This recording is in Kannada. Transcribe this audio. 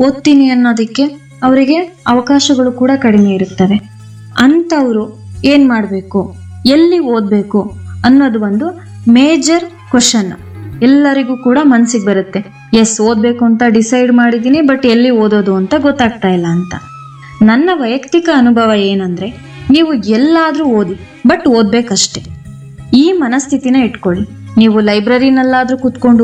ಓದ್ತೀನಿ ಅನ್ನೋದಕ್ಕೆ ಅವರಿಗೆ ಅವಕಾಶಗಳು ಕೂಡ ಕಡಿಮೆ ಇರುತ್ತವೆ. ಅಂಥವ್ರು ಏನ್ ಮಾಡ್ಬೇಕು, ಎಲ್ಲಿ ಓದ್ಬೇಕು ಅನ್ನೋದು ಒಂದು ಮೇಜರ್ ಕ್ವಶನ್ ಎಲ್ಲರಿಗೂ ಕೂಡ ಮನ್ಸಿಗೆ ಬರುತ್ತೆ. ಎಸ್, ಓದ್ಬೇಕು ಅಂತ ಡಿಸೈಡ್ ಮಾಡಿದೀನಿ, ಬಟ್ ಎಲ್ಲಿ ಓದೋದು ಅಂತ ಗೊತ್ತಾಗ್ತಾ ಇಲ್ಲ ಅಂತ. ನನ್ನ ವೈಯಕ್ತಿಕ ಅನುಭವ ಏನಂದ್ರೆ, ನೀವು ಎಲ್ಲಾದ್ರೂ ಓದಿ, ಬಟ್ ಓದ್ಬೇಕಷ್ಟೆ. ಈ ಮನಸ್ಥಿತಿನ ಇಟ್ಕೊಳ್ಳಿ. ನೀವು ಲೈಬ್ರರಿನಲ್ಲಾದ್ರೂ ಕುತ್ಕೊಂಡು